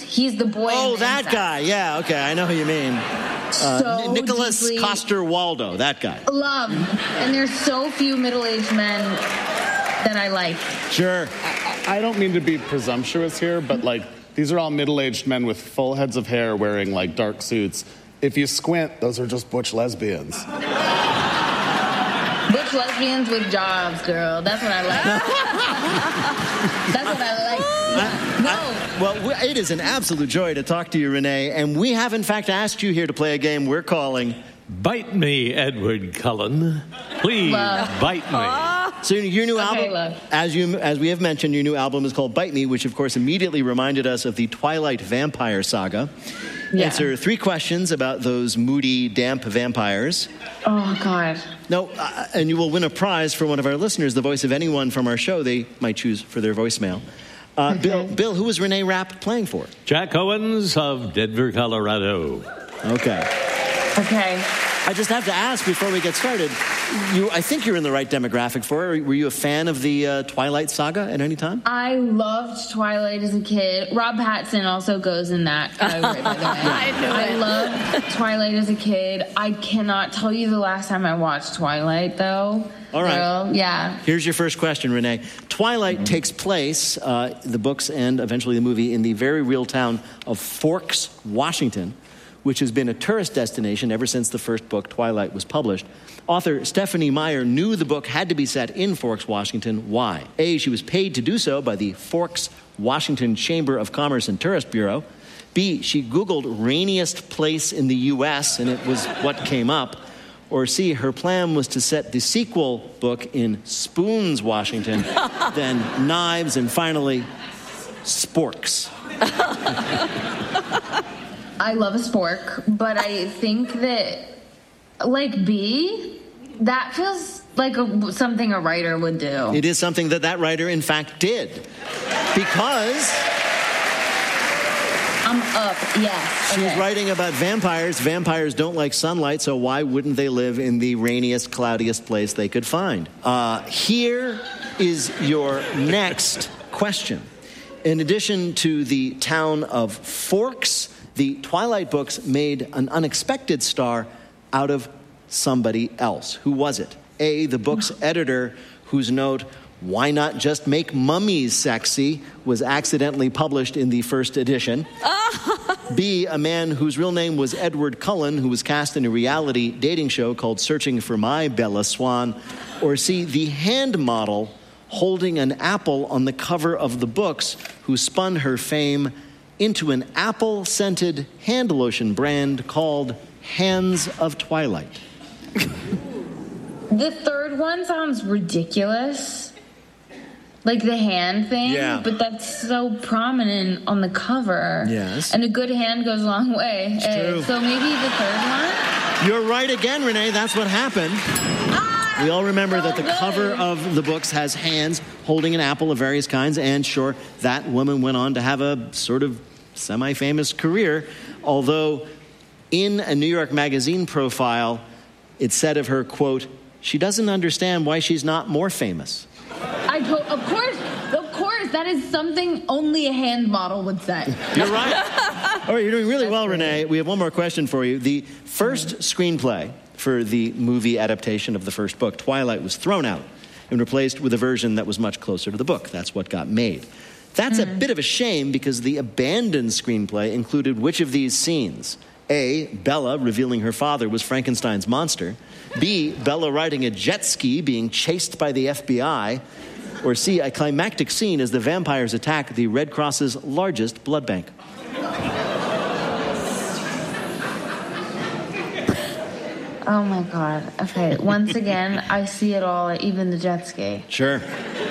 He's the boy. Oh, that guy. Yeah, okay, I know who you mean. Nicholas Coster-Waldau, that guy. Love. And there's so few middle-aged men that I like. Sure. I don't mean to be presumptuous here, but, like, these are all middle-aged men with full heads of hair wearing, like, dark suits. If you squint, those are just butch lesbians. Butch lesbians with jobs, girl. That's what I like. That's what I like. Well, it is an absolute joy to talk to you, Renee, and we have, in fact, asked you here to play a game we're calling Bite Me, Edward Cullen. Please, bite me. So your new album, as we have mentioned, your new album is called Bite Me, which, of course, immediately reminded us of the Twilight vampire saga. Yeah. Answer 3 questions about those moody, damp vampires. Oh, God. No, and you will win a prize for one of our listeners, the voice of anyone from our show they might choose for their voicemail. Bill, who was Renee Rapp playing for? Jack Owens of Denver, Colorado. Okay. I just have to ask before we get started, I think you're in the right demographic for it. Were you a fan of the Twilight saga at any time? I loved Twilight as a kid. Rob Pattinson also goes in that category, by the way. I loved Twilight as a kid. I cannot tell you the last time I watched Twilight, though. All right. So, yeah. Here's your first question, Renee. Twilight takes place, the books and eventually the movie, in the very real town of Forks, Washington, which has been a tourist destination ever since the first book, Twilight, was published. Author Stephenie Meyer knew the book had to be set in Forks, Washington. Why? A, she was paid to do so by the Forks, Washington Chamber of Commerce and Tourist Bureau. B, she Googled rainiest place in the U.S., and it was what came up. Or C, her plan was to set the sequel book in Spoons, Washington, then Knives, and finally, Sporks. I love a spork, but I think that, like B, that feels like something a writer would do. It is something that writer, in fact, did. Because I'm up, yes. She's writing about vampires. Vampires don't like sunlight, so why wouldn't they live in the rainiest, cloudiest place they could find? Here is your next question. In addition to the town of Forks, the Twilight books made an unexpected star out of somebody else. Who was it? A, the book's editor, whose note, "Why not just make mummies sexy?" was accidentally published in the first edition. B, a man whose real name was Edward Cullen, who was cast in a reality dating show called Searching for My Bella Swan. Or C, the hand model holding an apple on the cover of the books, who spun her fame into an apple-scented hand lotion brand called Hands of Twilight. The third one sounds ridiculous. Like the hand thing, but that's so prominent on the cover. Yes. And a good hand goes a long way. It's true. So maybe the third one? You're right again, Renee. That's what happened. We all remember that the cover of the books has hands holding an apple of various kinds, and sure, that woman went on to have a sort of semi-famous career, although in a New York Magazine profile, it said of her, quote, "She doesn't understand why she's not more famous." Of course, that is something only a hand model would say. You're right. All right, you're doing really well, Renee. We have one more question for you. The first screenplay for the movie adaptation of the first book, Twilight, was thrown out and replaced with a version that was much closer to the book. That's what got made. That's a bit of a shame because the abandoned screenplay included which of these scenes? A, Bella revealing her father was Frankenstein's monster. B, Bella riding a jet ski being chased by the FBI. Or C, a climactic scene as the vampires attack the Red Cross's largest blood bank. Oh my God. Okay, once again, I see it all, even the jet ski. Sure.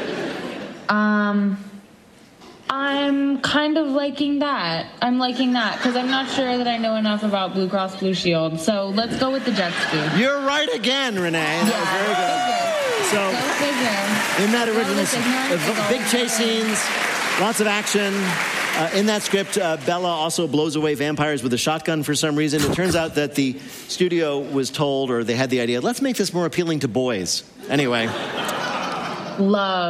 I'm kind of liking that. I'm liking that because I'm not sure that I know enough about Blue Cross Blue Shield. So let's go with the jet ski. You're right again, Renee. That was very good. So, in that original, big chase scenes, lots of action. In that script, Bella also blows away vampires with a shotgun for some reason. It turns out that the studio was told, or they had the idea, let's make this more appealing to boys. Anyway. Love.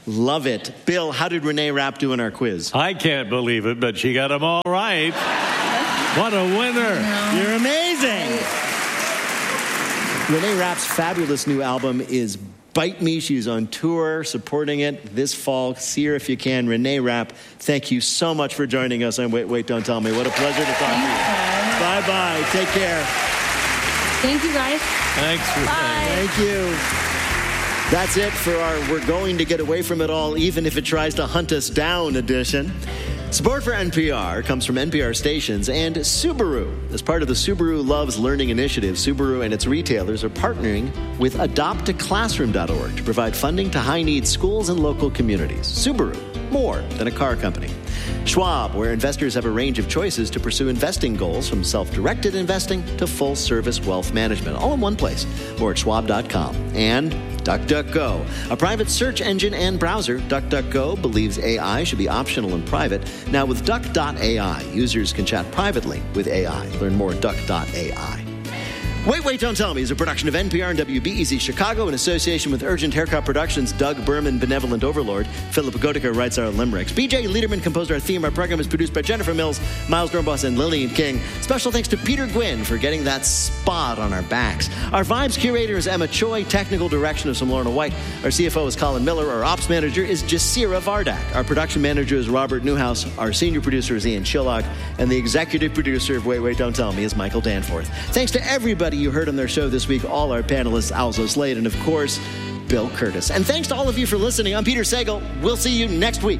Love it. Bill, how did Renee Rapp do in our quiz? I can't believe it, but she got them all right. What a winner. You're amazing. Renee Rapp's fabulous new album is Bite Me. She's on tour supporting it this fall. See her if you can. Renee Rapp, thank you so much for joining us on Wait, Don't Tell Me. What a pleasure to talk to you. Bye-bye. Take care. Thank you, guys. Thanks. Bye. Thank you. That's it for our We're Going to Get Away From It All, even if it tries to hunt us down edition. Support for NPR comes from NPR stations and Subaru. As part of the Subaru Loves Learning initiative, Subaru and its retailers are partnering with adoptaclassroom.org to provide funding to high-need schools and local communities. Subaru, more than a car company. Schwab, where investors have a range of choices to pursue investing goals, from self-directed investing to full-service wealth management, all in one place. More at schwab.com. And DuckDuckGo, a private search engine and browser. DuckDuckGo believes AI should be optional and private. Now with Duck.ai, users can chat privately with AI. Learn more at Duck.ai. Wait, Don't Tell Me is a production of NPR and WBEZ Chicago in association with Urgent Haircut Productions, Doug Berman, Benevolent Overlord. Philip Gotica writes our limericks. BJ Liederman composed our theme. Our program is produced by Jennifer Mills, Miles Dornbos, and Lillian King. Special thanks to Peter Gwynn for getting that spot on our backs. Our Vibes curator is Emma Choi. Technical direction is from Lorna White. Our CFO is Colin Miller. Our ops manager is Jasira Vardak. Our production manager is Robert Newhouse. Our senior producer is Ian Chillock. And the executive producer of Wait, Don't Tell Me is Michael Danforth. Thanks to everybody you heard on their show this week, all our panelists, Alzo Slade, and of course, Bill Curtis. And thanks to all of you for listening. I'm Peter Sagal. We'll see you next week.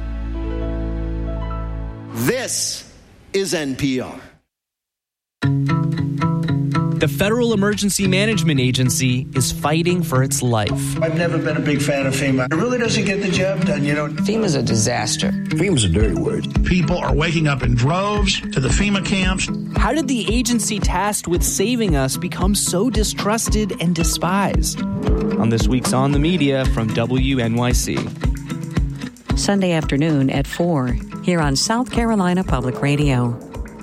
This is NPR. The Federal Emergency Management Agency is fighting for its life. I've never been a big fan of FEMA. It really doesn't get the job done, FEMA's a disaster. FEMA's a dirty word. People are waking up in droves to the FEMA camps. How did the agency tasked with saving us become so distrusted and despised? On this week's On the Media from WNYC. Sunday afternoon at 4, here on South Carolina Public Radio.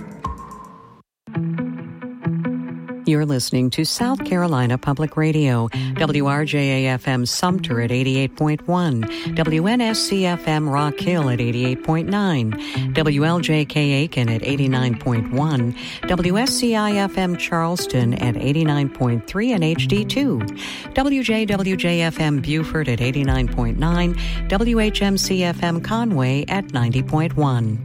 You're listening to South Carolina Public Radio, WRJA-FM Sumter at 88.1, WNSC-FM Rock Hill at 88.9, WLJK Aiken at 89.1, WSCI-FM Charleston at 89.3 and HD2, WJWJ-FM Beaufort at 89.9, WHMC-FM Conway at 90.1.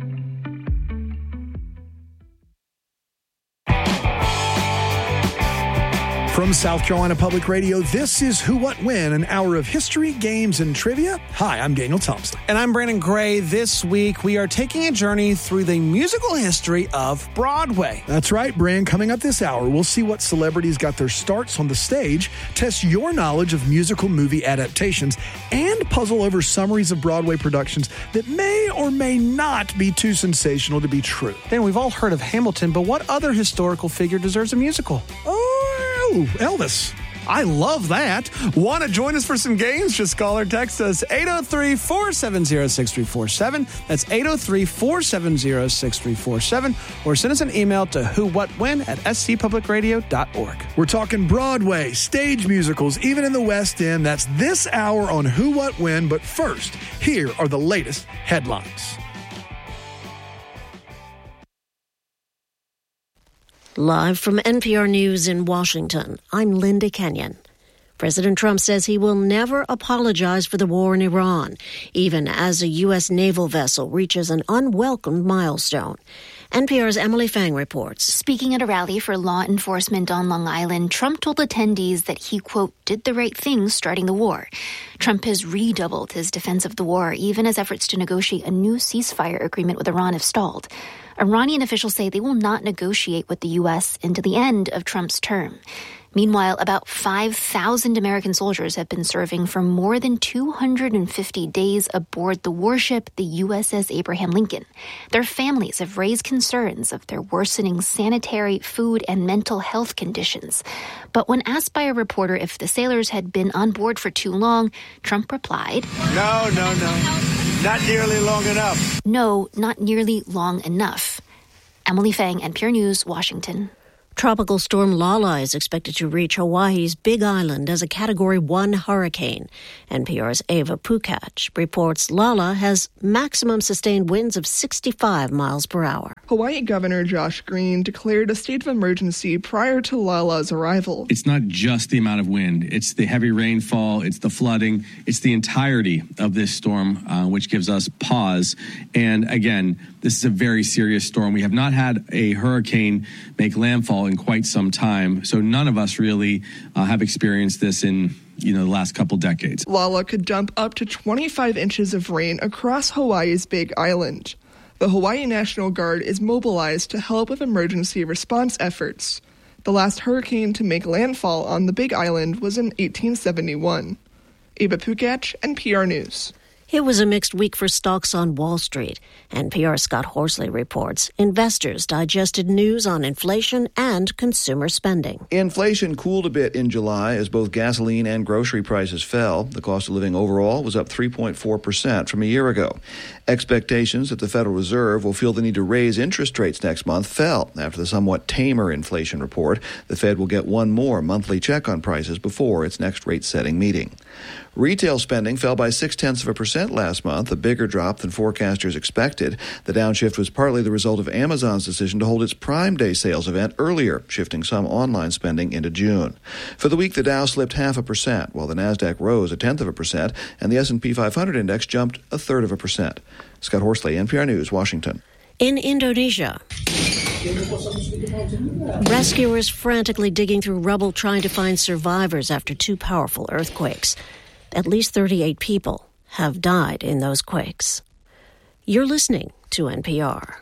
From South Carolina Public Radio, this is Who, What, When, an hour of history, games, and trivia. Hi, I'm Daniel Thompson. And I'm Brandon Gray. This week, we are taking a journey through the musical history of Broadway. That's right, Brand. Coming up this hour, we'll see what celebrities got their starts on the stage, test your knowledge of musical movie adaptations, and puzzle over summaries of Broadway productions that may or may not be too sensational to be true. Dan, we've all heard of Hamilton, but what other historical figure deserves a musical? Oh, Elvis. I love that. Want to join us for some games? Just call or text us 803-470-6347. That's 803-470-6347. Or send us an email to whowhatwhen@scpublicradio.org. We're talking Broadway, stage musicals, even in the West End. That's this hour on Who, What, When. But first, here are the latest headlines. Live from NPR News in Washington, I'm Linda Kenyon. President Trump says he will never apologize for the war in Iran, even as a U.S. naval vessel reaches an unwelcomed milestone. NPR's Emily Fang reports. Speaking at a rally for law enforcement on Long Island, Trump told attendees that he, quote, did the right thing starting the war. Trump has redoubled his defense of the war, even as efforts to negotiate a new ceasefire agreement with Iran have stalled. Iranian officials say they will not negotiate with the U.S. into the end of Trump's term. Meanwhile, about 5,000 American soldiers have been serving for more than 250 days aboard the warship, the USS Abraham Lincoln. Their families have raised concerns of their worsening sanitary, food, and mental health conditions. But when asked by a reporter if the sailors had been on board for too long, Trump replied, No. Not nearly long enough. No, not nearly long enough. Emily Fang, NPR News, Washington. Tropical storm Lala is expected to reach Hawaii's Big Island as a Category 1 hurricane. NPR's Ava Pukach reports Lala has maximum sustained winds of 65 miles per hour. Hawaii Governor Josh Green declared a state of emergency prior to Lala's arrival. It's not just the amount of wind. It's the heavy rainfall. It's the flooding. It's the entirety of this storm, which gives us pause. And again, this is a very serious storm. We have not had a hurricane make landfall in quite some time. So none of us really have experienced this in the last couple decades. Lala could dump up to 25 inches of rain across Hawaii's Big Island. The Hawaii National Guard is mobilized to help with emergency response efforts. The last hurricane to make landfall on the Big Island was in 1871. Ava Pukach, NPR News. It was a mixed week for stocks on Wall Street. NPR's Scott Horsley reports investors digested news on inflation and consumer spending. Inflation cooled a bit in July as both gasoline and grocery prices fell. The cost of living overall was up 3.4% from a year ago. Expectations that the Federal Reserve will feel the need to raise interest rates next month fell after the somewhat tamer inflation report. The Fed will get one more monthly check on prices before its next rate-setting meeting. Retail spending fell by 0.6% last month, a bigger drop than forecasters expected. The downshift was partly the result of Amazon's decision to hold its Prime Day sales event earlier, shifting some online spending into June. For the week, the Dow slipped 0.5%, while the Nasdaq rose 0.1%, and the S&P 500 index jumped 0.33%. Scott Horsley, NPR News, Washington. In Indonesia, rescuers frantically digging through rubble trying to find survivors after two powerful earthquakes. At least 38 people have died in those quakes. You're listening to NPR.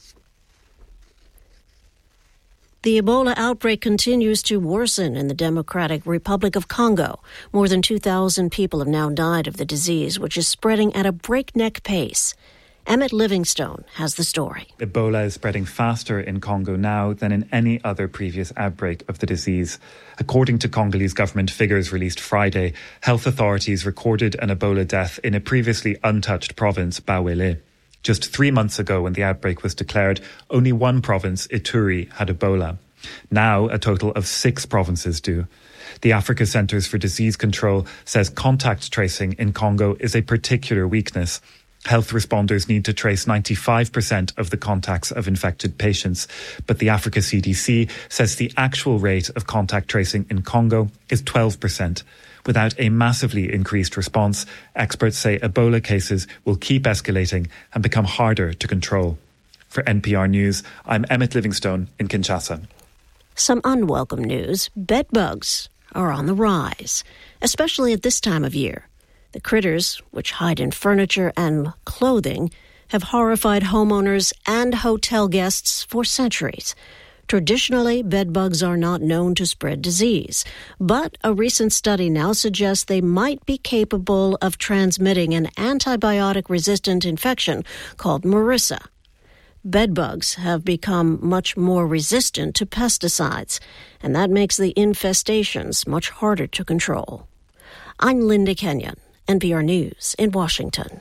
The Ebola outbreak continues to worsen in the Democratic Republic of Congo. More than 2,000 people have now died of the disease, which is spreading at a breakneck pace. Emmett Livingstone has the story. Ebola is spreading faster in Congo now than in any other previous outbreak of the disease. According to Congolese government figures released Friday, health authorities recorded an Ebola death in a previously untouched province, Bawele. Just 3 months ago, when the outbreak was declared, only one province, Ituri, had Ebola. Now, a total of 6 provinces do. The Africa Centers for Disease Control says contact tracing in Congo is a particular weakness. Health responders need to trace 95% of the contacts of infected patients. But the Africa CDC says the actual rate of contact tracing in Congo is 12%. Without a massively increased response, experts say Ebola cases will keep escalating and become harder to control. For NPR News, I'm Emmett Livingstone in Kinshasa. Some unwelcome news. Bed bugs are on the rise, especially at this time of year. The critters, which hide in furniture and clothing, have horrified homeowners and hotel guests for centuries. Traditionally, bed bugs are not known to spread disease, but a recent study now suggests they might be capable of transmitting an antibiotic-resistant infection called MRSA. Bed bugs have become much more resistant to pesticides, and that makes the infestations much harder to control. I'm Linda Kenyon, NPR News in Washington.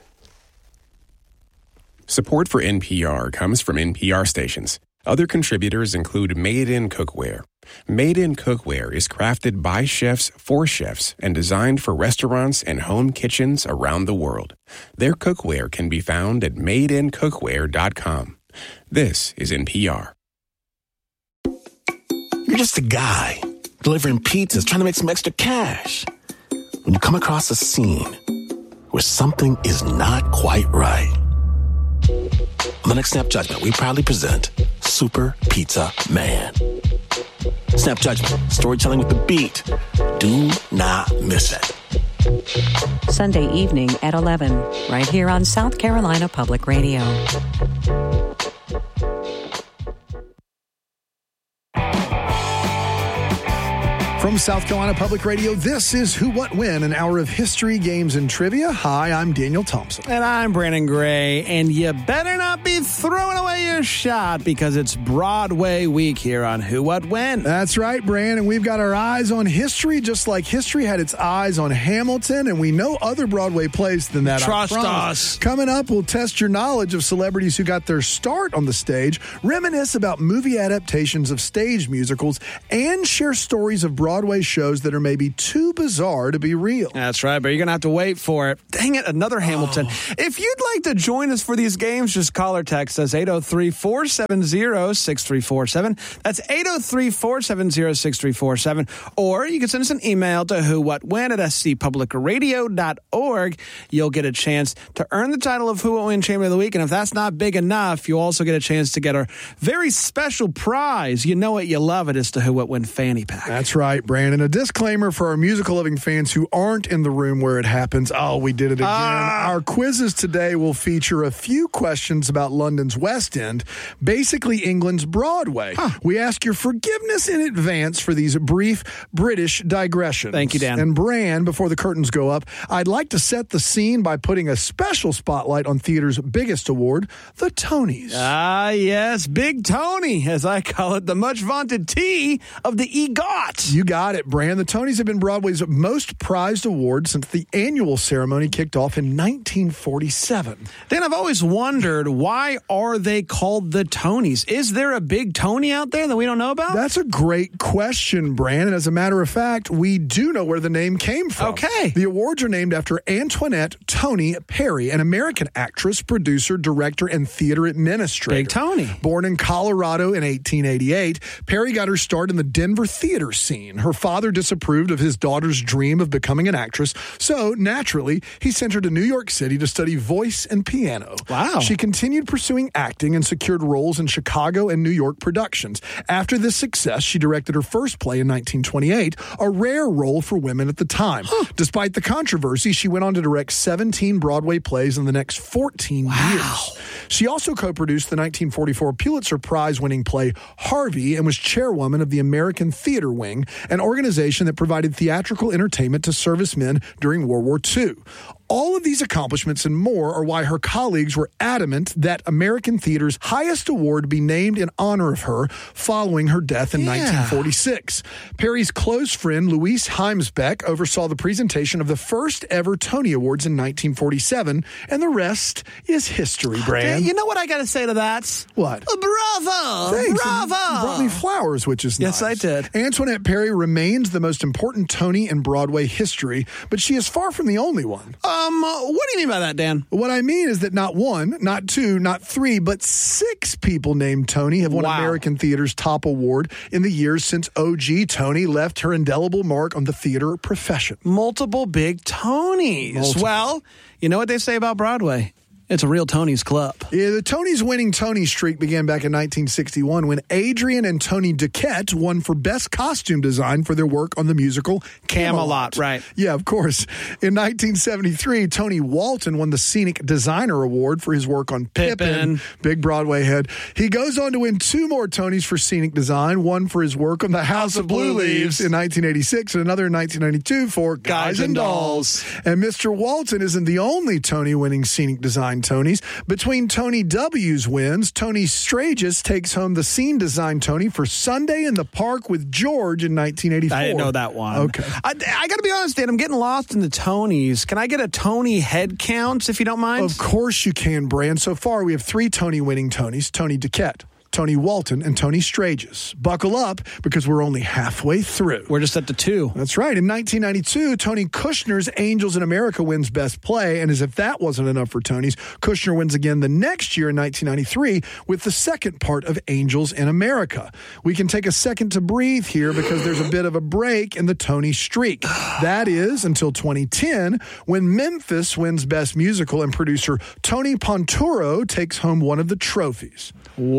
Support for NPR comes from NPR stations. Other contributors include Made in Cookware. Made in Cookware is crafted by chefs for chefs and designed for restaurants and home kitchens around the world. Their cookware can be found at madeincookware.com. This is NPR. You're just a guy delivering pizzas, trying to make some extra cash. When you come across a scene where something is not quite right. On the next Snap Judgment, we proudly present Super Pizza Man. Snap Judgment, storytelling with the beat. Do not miss it. Sunday evening at 11, right here on South Carolina Public Radio. From South Carolina Public Radio, this is Who, What, When, an hour of history, games, and trivia. Hi, I'm Daniel Thompson. And I'm Brandon Gray. And you better not be throwing away your shot because it's Broadway week here on Who, What, When. That's right, Brandon. We've got our eyes on history, just like history had its eyes on Hamilton, and we know other Broadway plays than that. Trust us. Coming up, we'll test your knowledge of celebrities who got their start on the stage, reminisce about movie adaptations of stage musicals, and share stories of Broadway shows that are maybe too bizarre to be real. That's right, but you're going to have to wait for it. Dang it, another Hamilton. If you'd like to join us for these games, just call or text us 803-470-6347. That's 803-470-6347. Or you can send us an email to whowhatwhen@scpublicradio.org. You'll get a chance to earn the title of Who, What, When Champion of the Week. And if that's not big enough, you also get a chance to get our very special prize. You know it, you love it. It's the Who, What, When fanny pack. That's right, Brandon. A disclaimer for our musical-loving fans who aren't in the room where it happens. Oh, we did it again. Our quizzes today will feature a few questions about London's West End, basically England's Broadway. We ask your forgiveness in advance for these brief British digressions. Thank you, Dan. And Bran, before the curtains go up, I'd like to set the scene by putting a special spotlight on theater's biggest award, the Tonys. Yes, Big Tony, as I call it, the much-vaunted T of the EGOT. You got it, Bran. The Tonys have been Broadway's most prized award since the annual ceremony kicked off in 1947. Dan, I've always wondered, why are they called the Tonys? Is there a big Tony out there that we don't know about? That's a great question, Bran. And as a matter of fact, we do know where the name came from. Okay. The awards are named after Antoinette Tony Perry, an American actress, producer, director, and theater administrator. Big Tony. Born in Colorado in 1888, Perry got her start in the Denver theater scene. Her father disapproved of his daughter's dream of becoming an actress, so naturally, he sent her to New York City to study voice and piano. Wow. She continued pursuing acting and secured roles in Chicago and New York productions. After this success, she directed her first play in 1928, a rare role for women at the time. Despite the controversy, she went on to direct 17 Broadway plays in the next 14 years. She also co-produced the 1944 Pulitzer Prize-winning play Harvey and was chairwoman of the American Theater Wing, an organization that provided theatrical entertainment to servicemen during World War II. All of these accomplishments and more are why her colleagues were adamant that American theater's highest award be named in honor of her following her death in 1946. Perry's close friend, Louise Heimsbeck, oversaw the presentation of the first ever Tony Awards in 1947, and the rest is history, Brand. You know what I got to say to that? What? Bravo! Thanks. Bravo! You brought me flowers, which is nice. Yes, I did. Antoinette Perry remains the most important Tony in Broadway history, but she is far from the only one. What do you mean by that, Dan? What I mean is that not one, not two, not three, but 6 people named Tony have won American theater's top award in the years since OG Tony left her indelible mark on the theater profession. Multiple big Tonys. Well, you know what they say about Broadway? It's a real Tony's club. Yeah, the Tonys winning Tony streak began back in 1961 when Adrian and Tony Duquette won for Best Costume Design for their work on the musical Camelot. Right. Yeah, of course. In 1973, Tony Walton won the Scenic Designer Award for his work on Pippin. Big Broadway head. He goes on to win 2 more Tonys for Scenic Design, one for his work on The House of Blue Leaves in 1986 and another in 1992 for Guys and Dolls. And Mr. Walton isn't the only Tony-winning Scenic Design Tonys. Between Tony W's wins, Tony Stragus takes home the Scene Design Tony for Sunday in the Park with George in 1984. I didn't know that one. Okay. I got to be honest, Dan, I'm getting lost in the Tonys. Can I get a Tony head count, if you don't mind? Of course you can, Brand. So far, we have 3 Tony-winning Tonys: Tony Duquette, Tony Walton, and Tony Stragus. Buckle up, because we're only halfway through. We're just at the 2. That's right. In 1992, Tony Kushner's Angels in America wins Best Play, and as if that wasn't enough for Tonys, Kushner wins again the next year in 1993 with the second part of Angels in America. We can take a second to breathe here because there's a bit of a break in the Tony streak. That is until 2010, when Memphis wins Best Musical and producer Tony Ponturo takes home one of the trophies. Wow.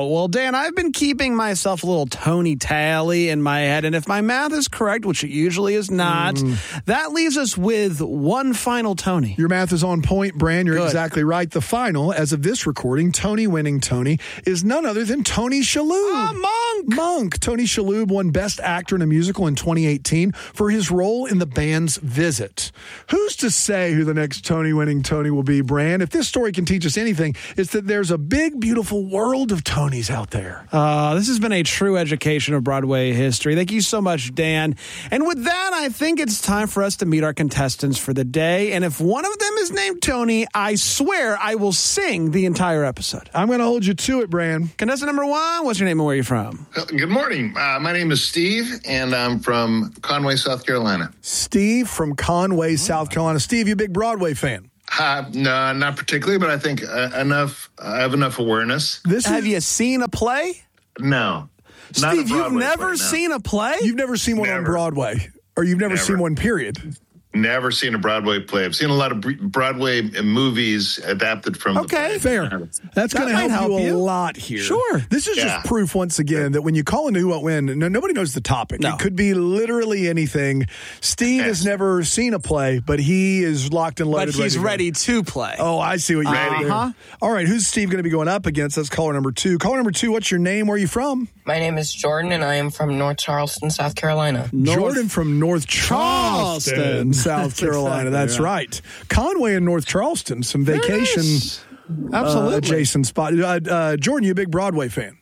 Oh, well, Dan, I've been keeping myself a little Tony tally in my head, and if my math is correct, which it usually is not, that leaves us with one final Tony. Your math is on point, Bran. You're Good. exactly right. The final, as of this recording, Tony-winning Tony, is none other than Tony Shalhoub. Monk. Tony Shalhoub won Best Actor in a Musical in 2018 for his role in The Band's Visit. Who's to say who the next Tony-winning Tony will be, Bran? If this story can teach us anything, it's that there's a big, beautiful world of Tonys out there. This has been a true education of Broadway history. Thank you so much, Dan. And with that, I think it's time for us to meet our contestants for the day. And if one of them is named Tony, I swear I will sing the entire episode. I'm going to hold you to it, Bran. Contestant number one, what's your name and where are you from? Good morning. My name is Steve, and I'm from Conway, South Carolina. Steve from Conway, South Carolina. Steve, you a big Broadway fan? No, not particularly, but I think I have enough awareness. Have you seen a play? No. Steve, you've never seen a play? You've never seen one on Broadway? Or you've never seen one, period? Never seen a Broadway play. I've seen a lot of Broadway movies adapted from the play. Fair. That's going to help you a lot here. Sure. This is just proof, once again, that when you call into Who What When, nobody knows the topic. It could be literally anything. Steve has never seen a play, but he is locked and loaded. But he's ready to play. Oh, I see what you're doing. All right, who's Steve going to be going up against? That's caller number two. Caller number two, what's your name? Where are you from? My name is Jordan, and I am from North Charleston, South Carolina. Jordan from North Charleston, South Carolina. That's right. Conway and North Charleston, some vacation adjacent spot. Jordan, you a big Broadway fan?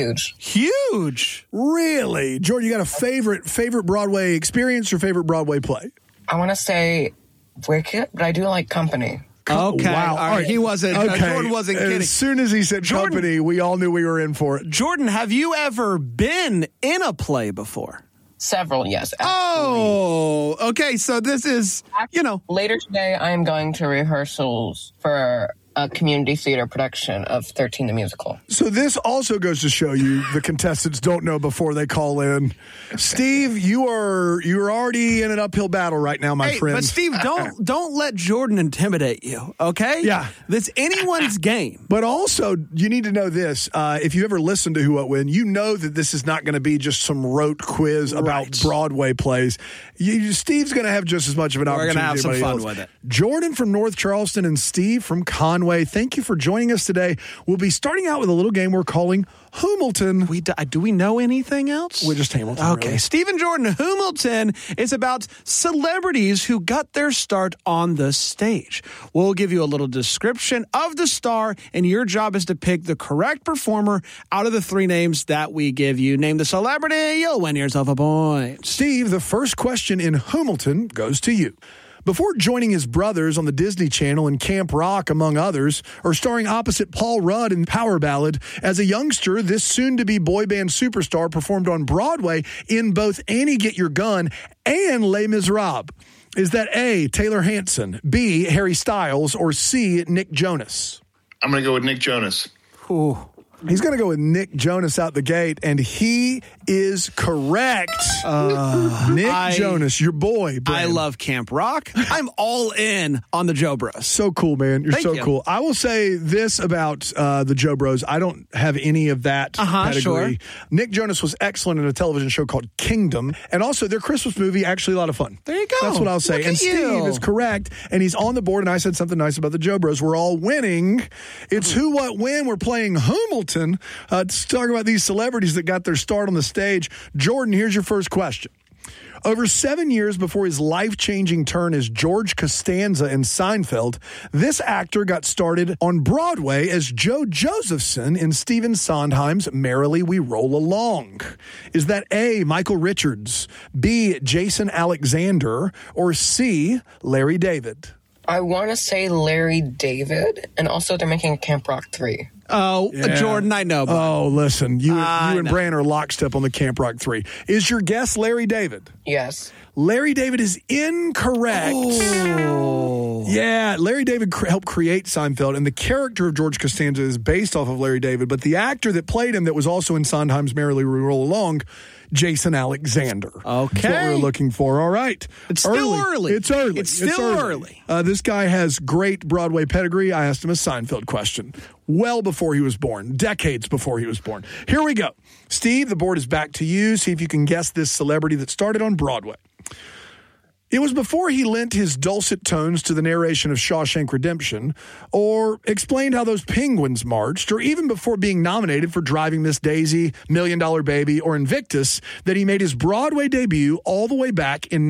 Huge. Really? Jordan, you got a favorite Broadway experience or favorite Broadway play? I want to say Wicked, but I do like Company. Okay. Wow. All right. He wasn't. Jordan wasn't kidding. As soon as he said Company, we all knew we were in for it. Jordan, have you ever been in a play before? Several, yes. Absolutely. Oh, okay. So this is, Later today, I am going to rehearsals for a community theater production of 13 the Musical. So this also goes to show you the contestants don't know before they call in. Steve, you're already in an uphill battle right now, my friend. But Steve, don't let Jordan intimidate you, okay? Yeah. This anyone's game. But also, you need to know this. If you ever listen to Who What When, you know that this is not going to be just some rote quiz about Broadway plays. Steve's going to have just as much of an opportunity. We're going to have some fun else. with it. Jordan from North Charleston and Steve from Conway, thank you for joining us today. We'll be starting out with a little game we're calling Hamilton. Do we know anything else? We're just Hamilton. Okay. Really. Stephen Jordan, Hamilton is about celebrities who got their start on the stage. We'll give you a little description of the star, and your job is to pick the correct performer out of the three names that we give you. Name the celebrity, you'll win yourself a point. Steve, the first question in Hamilton goes to you. Before joining his brothers on the Disney Channel and Camp Rock, among others, or starring opposite Paul Rudd in Power Ballad, as a youngster, this soon-to-be boy band superstar performed on Broadway in both Annie Get Your Gun and Les Miserables. Is that A, Taylor Hanson, B, Harry Styles, or C, Nick Jonas? I'm going to go with Nick Jonas. Ooh. He's going to go with Nick Jonas out the gate, and he is correct. Nick Jonas, your boy, Brandon. I love Camp Rock. I'm all in on the Joe Bros. So cool, man. You're Thank so you. cool. I will say this about the Joe Bros. I don't have any of that pedigree. Sure. Nick Jonas was excellent in a television show called Kingdom, and also their Christmas movie, actually a lot of fun. There you go. That's what I'll say. Look And at Steve you. is correct, and he's on the board, and I said something nice about the Joe Bros. We're all winning. It's Who, What, When. We're playing Hamilton. To talk about these celebrities that got their start on the stage. Jordan, here's your first question. Over 7 years before his life-changing turn as George Costanza in Seinfeld, this actor got started on Broadway as Joe Josephson in Stephen Sondheim's Merrily We Roll Along. Is that A, Michael Richards, B, Jason Alexander, or C, Larry David? I want to say Larry David, and also they're making a Camp Rock 3. Oh, Yeah. Jordan, I know. Oh, listen, you and Bran are lockstep on the Camp Rock 3. Is your guess Larry David? Yes. Larry David is incorrect. Oh. Yeah, Larry David helped create Seinfeld, and the character of George Costanza is based off of Larry David, but the actor that played him that was also in Sondheim's Merrily We Roll Along, Jason Alexander. Okay. That's what we're looking for. All right. It's still early. It's early. It's still early. This guy has great Broadway pedigree. I asked him a Seinfeld question well before he was born, decades before he was born. Here we go. Steve, the board is back to you. See if you can guess this celebrity that started on Broadway. It was before he lent his dulcet tones to the narration of Shawshank Redemption, or explained how those penguins marched, or even before being nominated for Driving Miss Daisy, $1 Million Baby, or Invictus, that he made his Broadway debut all the way back in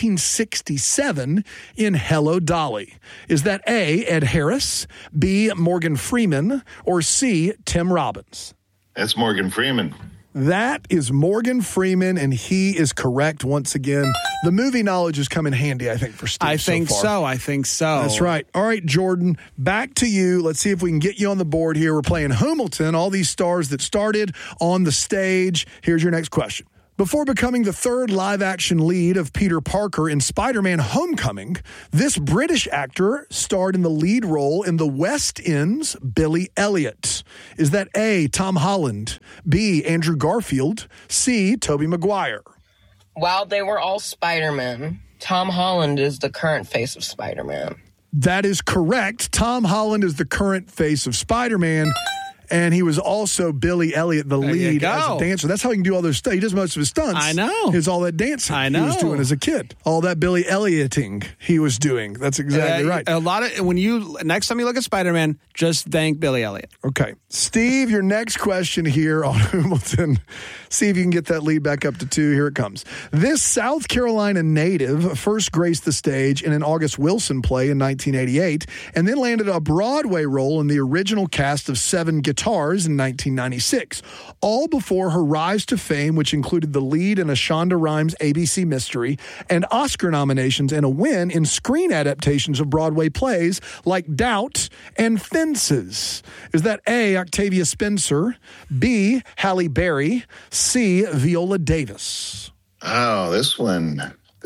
1967 in Hello, Dolly. Is that A, Ed Harris, B, Morgan Freeman, or C, Tim Robbins? That's Morgan Freeman. That is Morgan Freeman, and he is correct once again. The movie knowledge has come in handy, I think, for Steve. I think so. That's right. All right, Jordan, back to you. Let's see if we can get you on the board here. We're playing Hamilton, all these stars that started on the stage. Here's your next question. Before becoming the third live-action lead of Peter Parker in Spider-Man Homecoming, this British actor starred in the lead role in the West End's Billy Elliot. Is that A, Tom Holland, B, Andrew Garfield, C, Tobey Maguire? While they were all Spider-Man, Tom Holland is the current face of Spider-Man. That is correct. Tom Holland is the current face of Spider-Man. And he was also Billy Elliot, the lead as a dancer. That's how he can do all those stunts. He does most of his stunts. I know. Is all that dancing I know. he was doing as a kid. All that Billy Ellioting he was doing. That's exactly right. A lot of next time you look at Spider-Man, just thank Billy Elliot. Okay. Steve, your next question here on Hamilton. See if you can get that lead back up to 2. Here it comes. This South Carolina native first graced the stage in an August Wilson play in 1988 and then landed a Broadway role in the original cast of 7 Guitars in 1996, all before her rise to fame, which included the lead in a Shonda Rhimes ABC mystery and Oscar nominations and a win in screen adaptations of Broadway plays like Doubt and Fences. Is that A, Octavia Spencer, B, Halle Berry, C, Viola Davis? Oh, this one.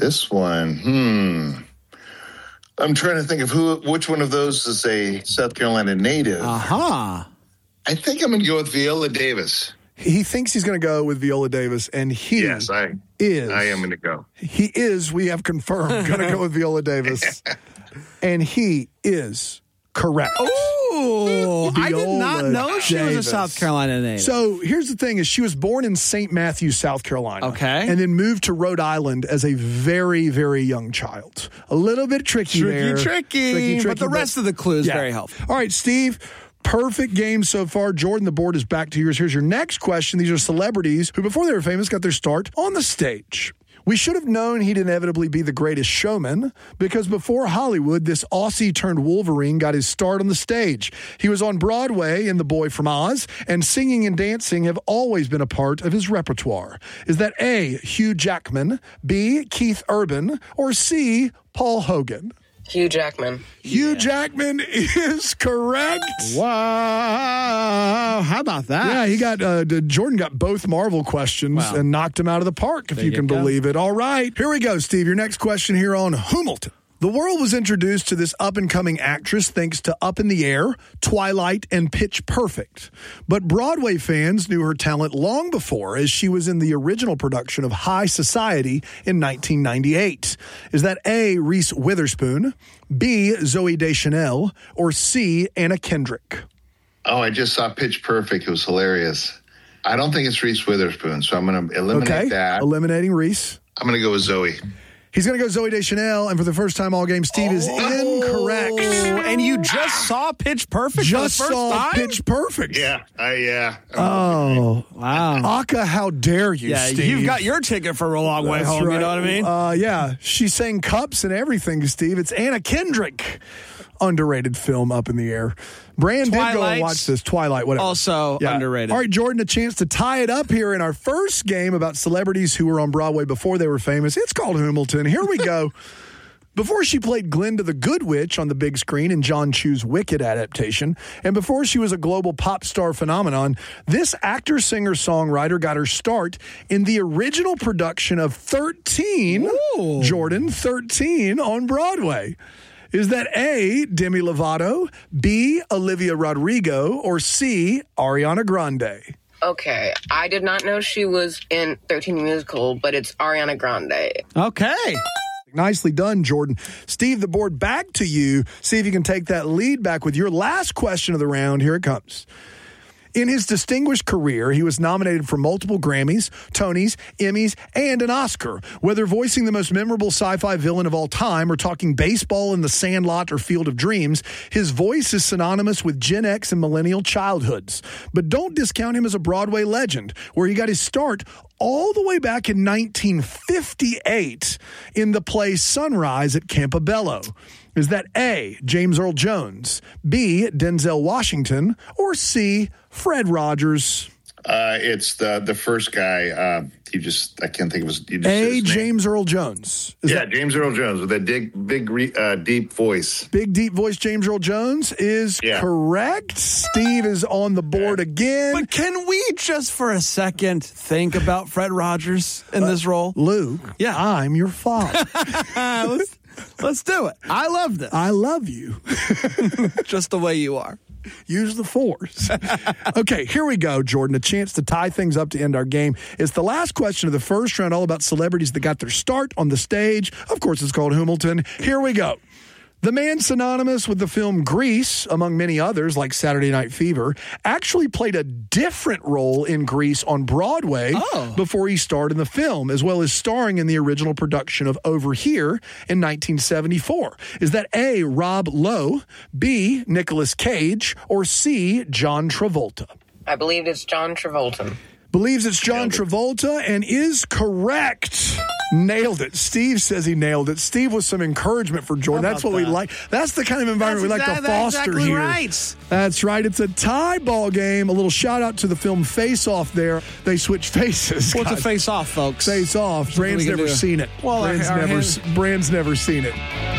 I'm trying to think of which one of those is a South Carolina native. I think I'm going to go with Viola Davis. He thinks he's going to go with Viola Davis, and he Yes, I am going to go. He is, we have confirmed, going to go with Viola Davis. And he is correct. Oh, I did not know she was a South Carolina native. So here's the thing is she was born in St. Matthews, South Carolina. Okay. And then moved to Rhode Island as a very, very young child. A little bit tricky there. Tricky. But the rest of the clue is very helpful. All right, Steve. Perfect game so far. Jordan, the board is back to yours. Here's your next question. These are celebrities who, before they were famous, got their start on the stage. We should have known he'd inevitably be the greatest showman because before Hollywood, this Aussie-turned-Wolverine got his start on the stage. He was on Broadway in The Boy from Oz, and singing and dancing have always been a part of his repertoire. Is that A, Hugh Jackman, B, Keith Urban, or C, Paul Hogan? Hugh Jackman. Hugh Jackman is correct. Wow. How about that? Yeah, he got Jordan got both Marvel questions and knocked him out of the park, if you can believe it. All right. Here we go, Steve. Your next question here on Hamilton. The world was introduced to this up-and-coming actress thanks to Up in the Air, Twilight, and Pitch Perfect. But Broadway fans knew her talent long before, as she was in the original production of High Society in 1998. Is that A, Reese Witherspoon, B, Zooey Deschanel, or C, Anna Kendrick? Oh, I just saw Pitch Perfect. It was hilarious. I don't think it's Reese Witherspoon, so I'm going to eliminate that. Eliminating Reese. I'm going to go with Zoe. He's going to go Zooey Deschanel, and for the first time all game, Steve is incorrect. And you just saw Pitch Perfect just for the first time? Pitch Perfect. Yeah. Oh, wow. Aka, how dare you, Steve? You've got your ticket for a long way home, right. you know what I mean? Yeah, she sang Cups and everything, Steve. It's Anna Kendrick. Underrated film, Up in the Air. Brand did go and watch this. Twilight, whatever. Also underrated. All right, Jordan, a chance to tie it up here in our first game about celebrities who were on Broadway before they were famous. It's called Hamilton. Here we go. Before she played Glinda the Good Witch on the big screen in John Chu's Wicked adaptation, and before she was a global pop star phenomenon, this actor, singer, songwriter got her start in the original production of 13, Jordan, 13 on Broadway. Is that A, Demi Lovato, B, Olivia Rodrigo, or C, Ariana Grande? Okay, I did not know she was in 13 Musical, but it's Ariana Grande. Okay. Nicely done, Jordan. Steve, the board back to you. See if you can take that lead back with your last question of the round. Here it comes. In his distinguished career, he was nominated for multiple Grammys, Tonys, Emmys, and an Oscar. Whether voicing the most memorable sci-fi villain of all time or talking baseball in The Sandlot or Field of Dreams, his voice is synonymous with Gen X and millennial childhoods. But don't discount him as a Broadway legend, where he got his start all the way back in 1958 in the play Sunrise at Campobello. Is that A, James Earl Jones, B, Denzel Washington, or C, Fred Rogers? It's the first guy. I can't think of his name. A, James Earl Jones. James Earl Jones with that big, deep voice. Big, deep voice, James Earl Jones is correct. Steve is on the board again. But can we just for a second think about Fred Rogers in this role? Luke, I'm your father. Let's do it. I love this. I love you. Just the way you are. Use the force. Okay, here we go, Jordan. A chance to tie things up to end our game. It's the last question of the first round, all about celebrities that got their start on the stage. Of course, it's called Hamilton. Here we go. The man synonymous with the film Grease, among many others like Saturday Night Fever, actually played a different role in Grease on Broadway before he starred in the film, as well as starring in the original production of Over Here in 1974. Is that A, Rob Lowe, B, Nicolas Cage, or C, John Travolta? I believe it's John Travolta. Believes it's John Travolta and is correct. Nailed it. Steve says he nailed it. Steve with some encouragement for Jordan. That's what we like. That's the kind of environment we like to foster here. Right. That's right. It's a tie ball game. A little shout out to the film Face Off there. They switch faces. What's a face off, folks? Face Off. Brand's never seen it. Well, Brand's never seen it.